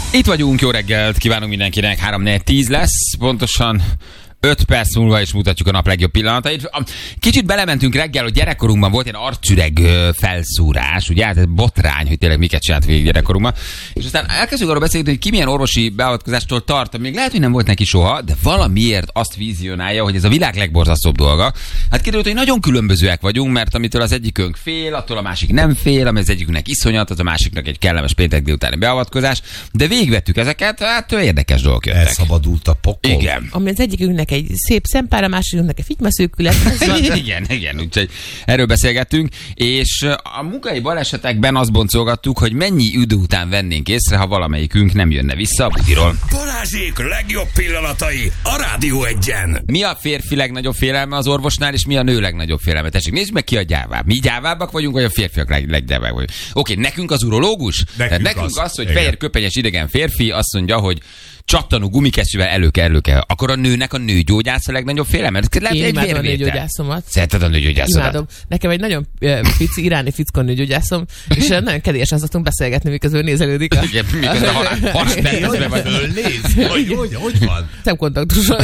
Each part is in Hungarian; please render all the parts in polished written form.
Itt vagyunk, jó reggelt kívánunk mindenkinek, 3-4-10 lesz, pontosan 5 perc múlva is mutatjuk a nap legjobb pillanatait. Kicsit belementünk reggel, hogy gyerekkorunkban volt ilyen arcüreg felszúrás, ugye? Hát ez botrány, hogy tényleg miket csinált végig gyerekkorunkban. És aztán elkezdjük arról beszélni, hogy ki milyen orvosi beavatkozástól tart. Még lehet, hogy nem volt neki soha, de valamiért azt vizionálja, hogy ez a világ legborzasztóbb dolga. Hát kiderült, hogy nagyon különbözőek vagyunk, mert amitől az egyikünk fél, attól a másik nem fél, ami az egyikünknek iszonyat, az a másiknak egy kellemes péntek délutáni beavatkozás. De végigvettük ezeket, hát érdekes dolgok jöttek. Elszabadult a pokol. Igen. Ami az egyikünknek egy szép szempár, a másikünknek egy fitymaszőkület. Igen, úgyhogy erről beszélgettünk, és a munkai balesetekben azt boncolgattuk, hogy mennyi idő után vennénk észre, ha valamelyikünk nem jönne vissza a budiról. Balázsék legjobb pillanatai a Rádió Egyen. Mi a férfi legnagyobb félelme az orvosnál, és mi a nő legnagyobb félelme? Tessék, nézzük meg, ki a gyávább. Mi gyávábbak vagyunk, vagy a férfiak leggyávábbak vagyunk? Oké, nekünk az urológus? Nekünk az, hogy fehér köpenyes idegen férfi azt mondja, hogy csattanó gumikesztyűvel elő kell. Akkor a nőnek a nőgyógyász a legnagyobb félelme? Én imádom a nőgyógyászomat. Szereted a nőgyógyászomat? Imádom. Nekem egy nagyon pici iráni fickó nőgyógyászom, és nagyon kedélyesen szoktunk beszélgetni, miközben nézelődik. Igen, miközben haspercben vagy. Hogy van? Szemkontaktuson.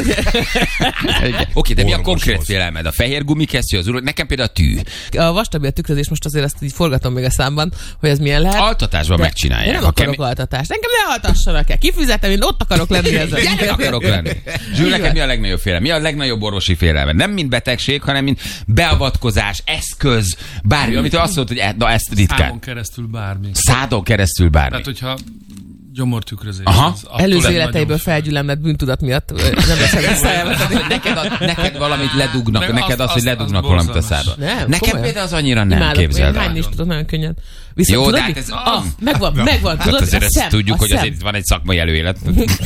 Oké, de mi a konkrét félelmed? A fehér gumikesztyű, az nekem például a tű. A vastabi a tükrözés, most azért ezt így forgatom még a számban, hogy ez milyen lehet. Altatásban megcsinálják. Én nem akarok altatást. Engem ne altassanak el. Kifizetem, én ott akarok lenni ezzel. Gyerek akarok lenni. Zsül, neked mi a legnagyobb félelem? Mi a legnagyobb orvosi félelme? Nem mint betegség, hanem mint beavatkozás, eszköz, bármi, amit azt mondod, hogy na ezt ritkán. Szádon keresztül bármi. Tehát, hogyha gyomortükrözés. Előző életeiből felgyülemlett bűntudat miatt nem leszem visszajelvetni. Neked valamit ledugnak, neked az, hogy ledugnak valamit a szádba. Nekem például az annyira nem, képzeld el. Hányni is tudod nagyon könnyen. Viszont jó, tudod, de hát ez... megvan, tudod, azért a ezt szem, tudjuk, hogy azért van egy szakmai előélet.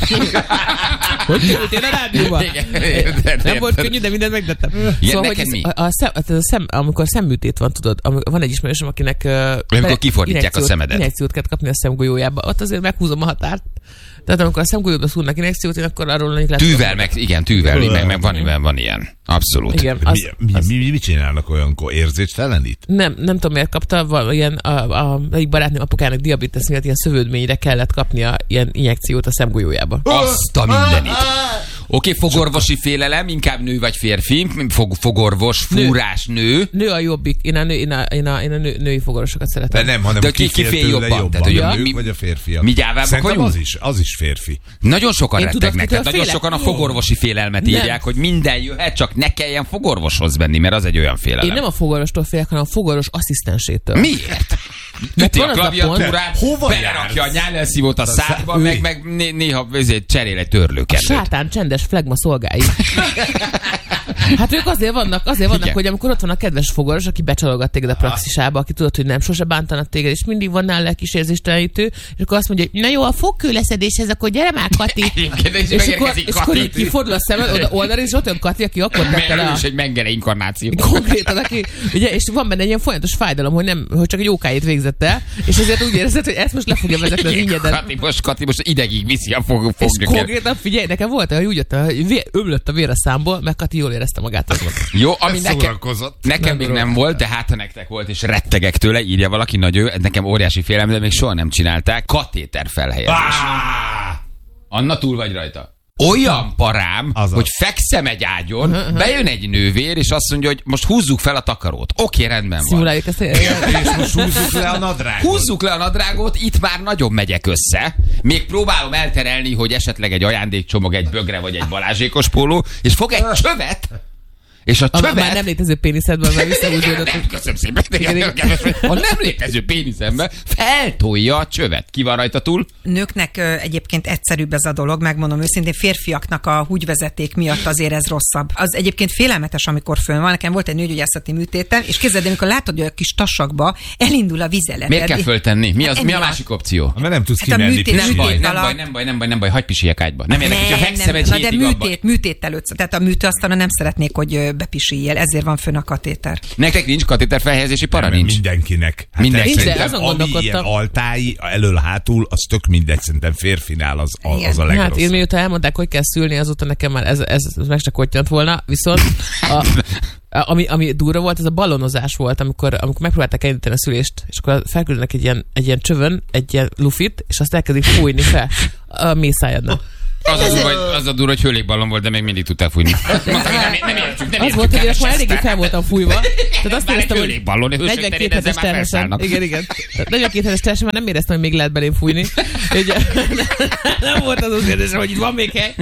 Hogy kerültél a rádióba? Nem volt könnyű, de mindent megtettem. Szóval, neked mi? Amikor szemműtét van, tudod, van egy ismerősöm, akinek amikor kifordítják a szemedet. Injekciót kell kapni a szemgolyójába. Ott azért meghúzom a határt. Tehát amikor a szemgolyóba szúrnak injekciót, én akkor arról nem lehet. Tűvel, meg van ilyen. Abszolút. Igen, mit csinálnak olyankor? Érzéstelenít? Nem tudom, miért kapta. Ilyen egyik barátnőm apukának diabétesz miatt ilyen szövődményre kellett kapnia ilyen injekciót a szemgolyójába. Azt a mindenit. Oké, fogorvosi félelem, inkább nő vagy férfi? Fogorvos, fúrás, nő. Nő a jobbik. Én a női fogorvosokat szeretem. De nem, hanem de ki fél jobban? Tehát, a nők vagy a férfiak? Mi gyávábbak vagyunk? Az is férfi. Nagyon sokan rettegnek, tehát nagyon sokan a fogorvosi félelmet írják, hogy minden jöhet, csak ne kelljen fogorvoshoz menni, mert az egy olyan félelem. Én nem a fogorvostól félek, hanem a fogorvos asszisztensétől. Miért? Üti a klaviatúrát, belerakja a nyálelszívót a szádba, meg néha cserél egy törlőkendőt. A sátán csendes flegma szolgái. Hát ők azért vannak, hogy amikor ott van a kedves fogorvos, aki becsalogat téged a praxisába, aki tudod, hogy nem sose bántanak téged, és mindig van nála kis érzéstelenítő, és akkor azt mondja, hogy na jó, a fogkőleszedéshez, akkor gyere már, Kati. És akkor így kifordul a szemed, oda oldalra, és ott jön Kati, aki akkor tette le. És egy mengere inkarnáció. Konkrétan, aki, ugye, és van benne egy ilyen folyamatos fájdalom, hogy csak egy ókáit végzett el, és ezért úgy érzed, hogy ezt most le fogja vezetni az ingyedet. Kati most idegig viszi a fognyöket. És konkrétan figyelj, nekem volt, hogy úgy jött, ömlött a vér a számból, meg Kati jól érezte magát. Jó, ami nekem még nem volt, de hát ha nektek volt, és rettegek tőle, írja valaki, nekem óriási félelem, de még soha nem csinálták. Katéter felhelyezés. Anna, túl vagy rajta. Olyan parám, hogy fekszem egy ágyon, bejön egy nővér, és azt mondja, hogy most húzzuk fel a takarót. Oké, rendben van. Szimuláljuk ezt. És most húzzuk le a nadrágot. Húzzuk le a nadrágot, itt már nagyon megyek össze. Még próbálom elterelni, hogy esetleg egy ajándékcsomag, egy bögre vagy egy balázsékos póló, és fog egy csövet, és a csövet... Már nem létező péniszedben már visszahúzódott. Köszönöm szépen. A nem létező péniszemben feltolja a csövet. Ki van rajta túl? Nőknek egyébként egyszerűbb ez a dolog, megmondom őszintén, férfiaknak a húgyvezeték miatt azért ez rosszabb. Az egyébként félelmetes, amikor fönn van. Nekem volt egy nőgyógyászati műtétem, és képzeld, amikor látod, hogy a kis tasakba elindul a vizelet. Miért kell föltenni? Mi a másik opció? Mert nem tudsz kimenni. Nem baj, hagyj pisiek ágyba. Nem érdekel, hogy fekszem egy hétig abban. műtét előtt. Tehát a műtőasztalon nem szeretnék, hogy bepisiljél, ezért van fönn a katéter. Nektek nincs katéter felhelyezési para? Nem, Nincs. mindenkinek. Mindenki. Nincs, de szerintem, azon ami ilyen gondolkodtam. altái, elől-hátul, az tök mindegy, szerintem férfinál az a legrosszabb. Hát én miután elmondták, hogy kell szülni, azóta nekem már ez meg se kottyant volna, viszont ami durva volt, ez a ballonozás volt, amikor megpróbálták elindítani a szülést, és akkor felküldenek egy ilyen csövön, egy ilyen lufit, és azt elkezdik fújni fel a mészájadnak. Az a durva, hogy hőlékballon volt, de még mindig tudtál fújni. Mondtam, hogy nem értjük. Az volt, hogy én akkor eléggé fel voltam fújva. Tehát azt éreztem, hogy hőlékballon, 42 hetes terhesen. Igen. 42 hetes terhesen már nem éreztem, hogy még lehet belém fújni. Nem volt az érzésem, hogy itt van még hely.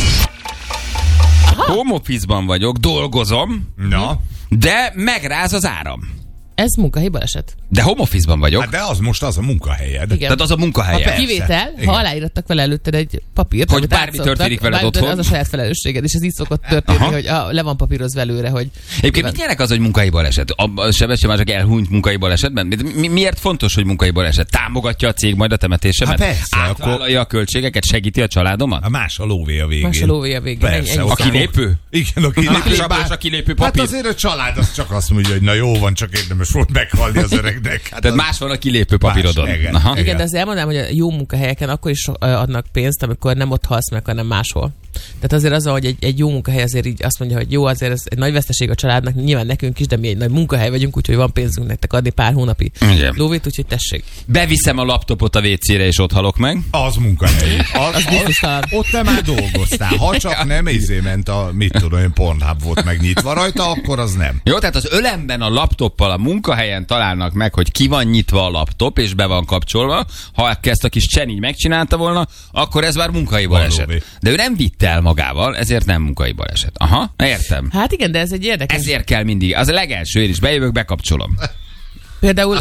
Home office-ban vagyok, dolgozom, Na, de megráz az áram. Ez munkahelyi baleset. De home office-ban vagyok. hát de az most az a munkahelyed. Igen. Tehát az a munkahelye. Persze. Kivétel, Igen. ha aláírattak vele előtted egy papírt, Hogy amit bármi átszoktak, történik veled bármi otthon. Az a saját felelősséged, és ez így szokott történni, Aha. hogy le van papírozva előre, hogy... Egyébként mit jelent az, hogy munkai baleset? A Sebestyén már csak elhunyt munkai balesetben? Miért fontos, hogy munkai baleset? Támogatja a cég majd a temetésemet? Hát persze, Átvállalja a költségeket, segíti a családomat? A más a lóvé a végén. Más a lóvé a végén. Persze, Ennyi. ott A kilépő? Igen, a kilépő. Sabás a kilépő Hát papír. azért a család az csak azt mondja, hogy na jó van, csak érdemes volt meghalni az öregnek. Hát Tehát az- más van a kilépő papírodon. Más, igen. Aha. Igen, de azért elmondanám, hogy a jó munkahelyeken akkor is adnak pénzt, amikor nem ott halsz meg, hanem máshol. Tehát azért az, hogy egy jó munkahely azért így azt mondja, hogy jó, azért ez egy nagy veszteség a családnak, nyilván nekünk is, de mi egy nagy munkahely vagyunk, úgyhogy van pénzünk nektek adni pár hónapi Igen. lóvét, úgyhogy tessék. Beviszem a laptopot a WC-re, és ott halok meg. Az munkahely. Az biztosan. Ott te már dolgoztál. Ha csak nem ment a, mit tudom én, Pornhub volt megnyitva rajta, akkor az nem. Jó, tehát az ölemben a laptoppal a munkahelyen találnak meg, hogy ki van nyitva a laptop, és be van kapcsolva. Ha ezt a kis Csen így megcsinálta volna, akkor ez már munkai baleset. Valóban. De ő nem vitte el magával, ezért nem munkai baleset. Aha, értem. Hát igen, de ez egy érdekes. Ezért kell mindig. Az a legelső, én is bejövök, bekapcsolom. Például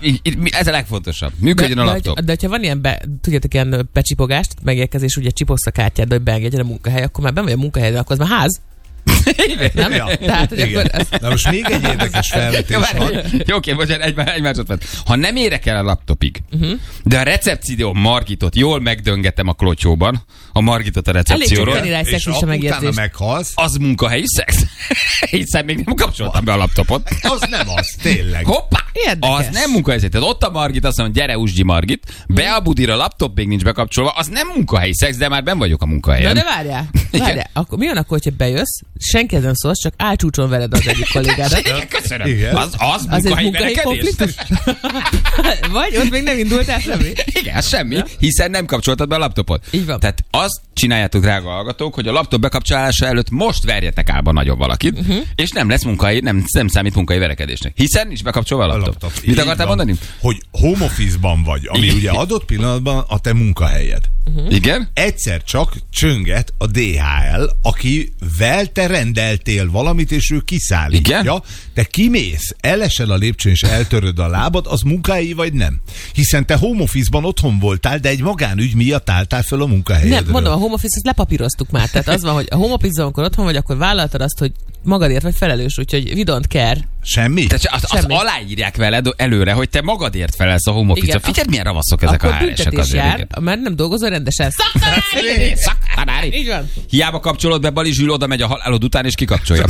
Ez a legfontosabb. Működjön a laptop. de ha van ilyen, tudjátok, ilyen becsipogást, megérkezés, ugye csipogsz a kártyád, hogy beengedjen a munkahely, akkor már benn vagy a munkahely, de akkor az már ház. Nem? Ja. Tehát, hogy Igen. akkor ez... Na most még egy érdekes felvetés van. Jó, oké, bocsánat, egy másodperc. Ha nem érek el a laptopig, de a recepció Margitot jól megdöngetem a klotyóban, a Margitot a Elég recepcióról, csak tenni rá egy És szexista utána megjegyzést. meghalsz, az munkahelyi szex. Hiszen még nem kapcsoltam be a laptopot. az nem az, tényleg. Hoppá! Érdekes. Az nem munkahelyzet. Tehát ott a Margit, azt mondja, gyere, Usgyi Margit, be a budira, a laptop még nincs bekapcsolva, az nem munkahelyi szex, de már benn vagyok a munkahelyen. Na de várjál. Akkor mi van akkor, hogyha bejössz, senki nem szólsz, csak állcsúcson veled az egyik kollégádat. Igen, köszönöm. Igen. Az Az egy munkahelyi munkahelyi verekedés? konfliktus? Vagy ott még nem indultál semmi? Igen, az semmi, hiszen nem kapcsoltad be a laptopot. Így van. Tehát azt csináljátok, drága hallgatók, hogy a laptop bekapcsolása előtt most verjetek álba nagyon valakit, és nem lesz munkai, nem számít munkai verekedésnek. Hiszen nincs bekapcsolva a laptop. Mit Így akartál van, mondani? Hogy home office-ban vagy, ami Igen. ugye adott pillanatban a te munkahelyed. Igen? Egyszer csak csönget a DHL, akivel te rendeltél valamit, és ő kiszállítja. Igen? Te kimész, elesel a lépcsőn, és eltöröd a lábad, az munkahelyi vagy nem? Hiszen te home office-ban otthon voltál, de egy magánügy miatt álltál föl a munkahelyedről. Nem, mondom, a home office-t lepapíroztuk már. Tehát az van, hogy a home office-ban, amikor otthon vagy, akkor vállaltad azt, hogy magadért vagy felelős, úgyhogy we don't care. Semmi? Tehát azt Semmi. aláírják veled előre, hogy te magadért felelsz a home office-ra. Igen. Figyeld, milyen ravaszok ezek Akkor a HR-esek büntetés azért. jár, igen. mert nem dolgozol rendesen. Szaktanári. Így van. Hiába kapcsolod be, Bali Zsül oda megy a halálod után, és kikapcsolja.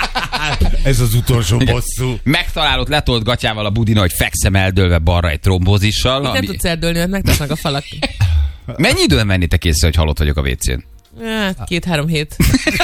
Ez az utolsó bosszú. Megtalálod letolt gatyával a budina, hogy fekszem eldőlve balra egy trombózissal. Nem tudsz eldőlni, mert megtesznek a falak. Mennyi időn mennétek észre, hogy halott vagyok a WC-n? Hát, 2-3 hét.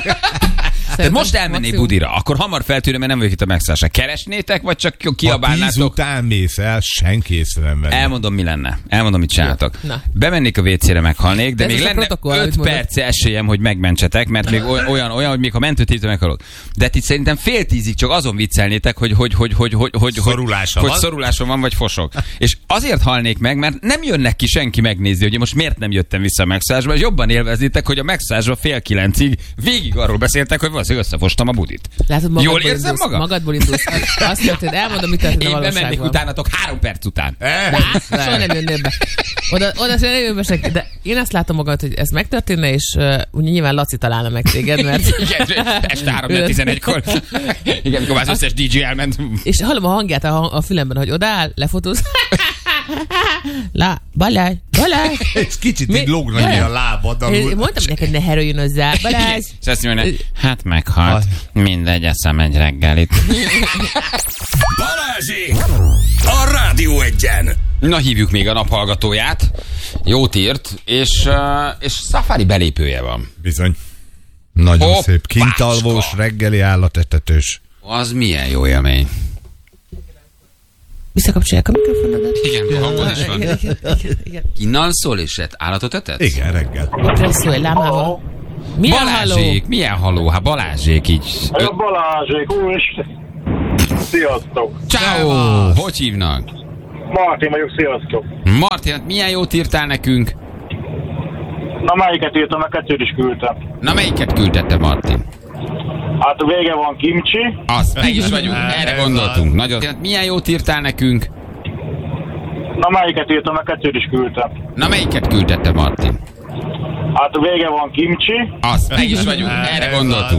Tehát most elmennék budira, akkor hamar feltűnő, mert nem vagyok itt a megszállásra. Keresnétek, vagy csak Ha 10 kiabálnátok? után mész el, senki észre nem venni. Elmondom, mi lenne. Elmondom, mit csináltok. Jó, na. Bemennék a WC-re, meghalnék, de Ez még az a lenne protokoll, 5 amit mondod. perc esélyem, hogy megmentsetek, mert még olyan, hogy még a mentőt hívta, meghalok. De itt szerintem fél 10-ig csak azon viccelnétek, hogy Szorulása hogy van? szorulásom van, vagy fosok. És azért halnék meg, mert nem jönnek ki senki megnézni, hogy most miért nem jöttem vissza a megszállásba, és jobban élveznétek, hogy a megszállásba 8:30 végig arról beszéltek, hogy valószínűleg összefostam a budit. Látod, Jól magadból érzem indulsz, magam? Magadból indulsz. Azt történt, elmondom, mit történt a Én bemennék valóságban. utánatok 3 perc után. Soha nem jönnél be. Oda sem nem jön be senki. De én azt látom magad, hogy ez megtörténne, és ugye nyilván Laci találna meg téged, mert... Igen, este 3-11-kor. Igen, amikor már az összes DJ elment. És hallom a hangját a fülemben, hogy odaáll, lefotóz. Balázs. Ez kicsit így lógna ki a lábad alul. Mondtam neked, ne heroinozzál. Balázs. És azt mondja, hát meghalt. Mindegy, eszem egy reggelit. Balázsék! A Rádió Egyen! Na, hívjuk még a naphallgatóját. Jót írt, és Safari belépője van. Bizony. Nagyon Hoppácska. szép. Kintalvós, reggeli állatetetős. Az milyen jó élmény. Visszakapcsolják a mikrofonodat. Igen, hangod is van. Igen. Innen szól és állatot etetsz? Igen, reggel. Presszolj, lámával. Milyen halló? Balázsék, milyen halló? Hát Balázsék így. Balázsék, úristen! Sziasztok! Ciao. Hogy hívnak? Martin vagyok, sziasztok! Martin, hát milyen jót írtál nekünk? Na melyiket írtam, meg kettőt is küldtem. Na, melyiket küldette Martin? Hát vége van kimcsi. Az, meg is vagyunk, erre gondoltunk. Nagyon. Hát milyen jót írtál nekünk? Na melyiket írtam, meg kettőt is küldtem. Na, melyiket küldette Martin? Hát vége van kimcsi. Az, meg is vagyunk, erre gondoltunk.